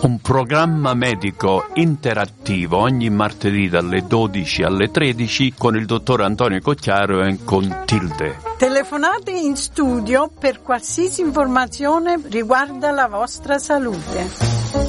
un programma medico interattivo ogni martedì dalle 12 alle 13 con il dottor Antonio Cocchiaro e con Tilde. Telefonate in studio per qualsiasi informazione riguarda la vostra salute.